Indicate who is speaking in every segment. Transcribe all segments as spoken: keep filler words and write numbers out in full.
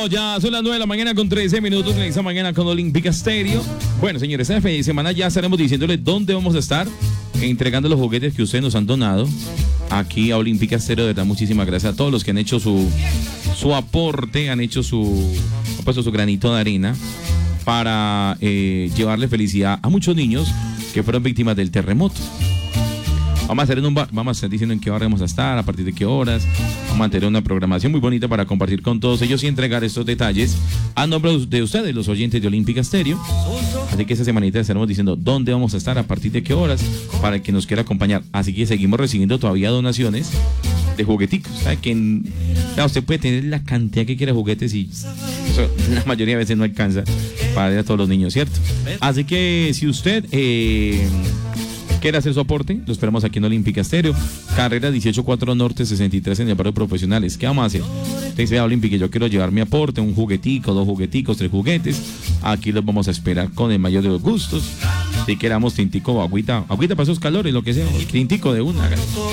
Speaker 1: ya son las nueve de la mañana con trece minutos en esta mañana con Olímpica Stereo. Bueno, señores, esta semana ya estaremos diciéndoles dónde vamos a estar entregando los juguetes que ustedes nos han donado aquí a Olímpica Stereo. De verdad, muchísimas gracias a todos los que han hecho su, su aporte, han hecho su, han puesto su granito de arena para eh, llevarle felicidad a muchos niños que fueron víctimas del terremoto. Vamos a hacer en un bar, vamos a estar diciendo en qué barrio vamos a estar, a partir de qué horas. Vamos a tener una programación muy bonita para compartir con todos ellos y entregar estos detalles a nombre de ustedes, los oyentes de Olímpica Stereo. Así que esta semanita estaremos diciendo dónde vamos a estar, a partir de qué horas, para el que nos quiera acompañar. Así que seguimos recibiendo todavía donaciones de jugueticos. ¿Sabe? Que en, claro, usted puede tener la cantidad que quiera de juguetes y eso, la mayoría de veces no alcanza para ir a todos los niños, ¿cierto? Así que si usted eh, quiere hacer su aporte, lo esperamos aquí en Olímpica Stereo, carrera dieciocho cuatro Norte sesenta y tres en el barrio Profesionales. ¿Qué vamos a hacer? Usted dice, Olímpica, yo quiero llevar mi aporte, un juguetico, dos jugueticos, tres juguetes. Aquí los vamos a esperar con el mayor de los gustos. Si queramos tintico o agüita, agüita para esos calores, lo que sea, tintico de una.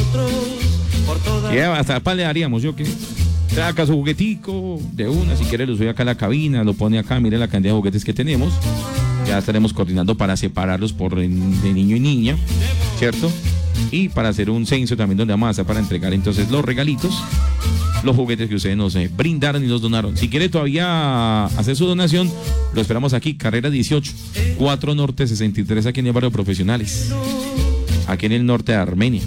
Speaker 1: Y hasta pan le daríamos, yo que saca su juguetico de una, si quiere lo sube acá a la cabina, lo pone acá, mire la cantidad de juguetes que tenemos. Ya estaremos coordinando para separarlos por de niño y niña, ¿cierto? Y para hacer un censo también donde vamos a hacer para entregar entonces los regalitos, los juguetes que ustedes nos eh, brindaron y nos donaron. Si quiere todavía hacer su donación, lo esperamos aquí, carrera dieciocho, cuatro Norte sesenta y tres, aquí en el barrio Profesionales, aquí en el norte de Armenia.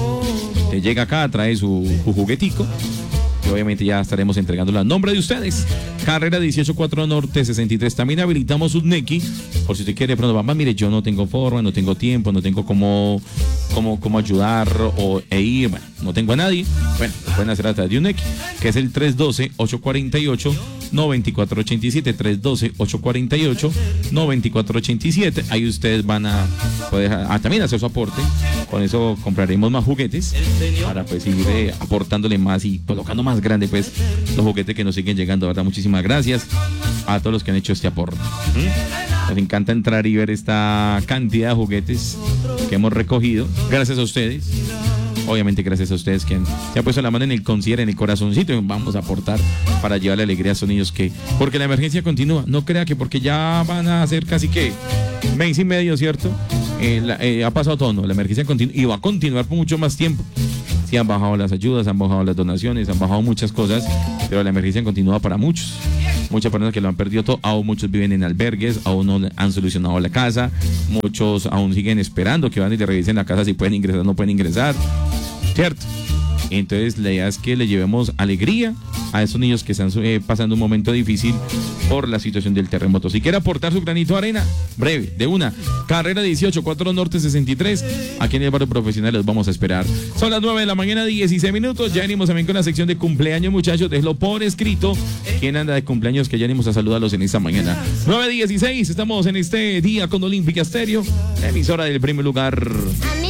Speaker 1: Te llega acá, trae su, su juguetico. Y obviamente ya estaremos entregándolo a nombre de ustedes. Carrera dieciocho cuatro Norte sesenta y tres. También habilitamos un Neki, por si usted quiere, pronto, mamá, mire, yo no tengo forma, no tengo tiempo, no tengo cómo, cómo, cómo ayudar o e ir, bueno, no tengo a nadie. Bueno, lo pueden hacer a través de un Neki, que es el tres uno dos, ocho cuatro ocho, nueve cuatro ocho siete, tres uno dos, ocho cuatro ocho, nueve cuatro ocho siete. Ahí ustedes van a poder a, también hacer su aporte. Con eso compraremos más juguetes para pues ir eh, aportándole más y colocando más grande pues los juguetes que nos siguen llegando, ¿verdad? Muchísimas gracias a todos los que han hecho este aporte. ¿Mm? Nos encanta entrar y ver esta cantidad de juguetes que hemos recogido. Gracias a ustedes. Obviamente gracias a ustedes que han, se han puesto la mano en el concierto, en el corazoncito, y vamos a aportar para llevarle alegría a esos niños que, porque la emergencia continúa. No crea que porque ya van a hacer casi que mes y medio, ¿cierto? Eh, la, eh, ha pasado todo, ¿no? La emergencia continúa y va a continuar por mucho más tiempo. Sí, han bajado las ayudas, han bajado las donaciones, han bajado muchas cosas, pero la emergencia continúa para muchos. Muchas personas que lo han perdido todo, aún muchos viven en albergues, aún no han solucionado la casa, muchos aún siguen esperando que van y le revisen la casa si pueden ingresar o no pueden ingresar, ¿cierto? Entonces la idea es que le llevemos alegría a esos niños que están eh, pasando un momento difícil por la situación del terremoto. Si quiere aportar su granito de arena, breve, de una, carrera dieciocho cuatro Norte sesenta y tres, aquí en el barrio Profesional los vamos a esperar. Son las nueve de la mañana, dieciséis minutos, ya venimos también con la sección de cumpleaños, muchachos, déjelo por escrito, quién anda de cumpleaños, que ya venimos a saludarlos en esta mañana. nueve dieciséis, estamos en este día con Olímpica Stereo, la emisora del primer lugar.